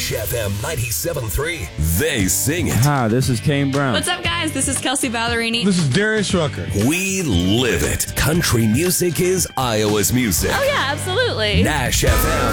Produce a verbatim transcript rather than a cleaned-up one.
Nash F M ninety-seven point three. They sing it. Hi, this is Kane Brown. What's up, guys? This is Kelsey Ballerini. This is Darius Rucker. We live it. Country music is Iowa's music. Oh, yeah, absolutely. Nash F M.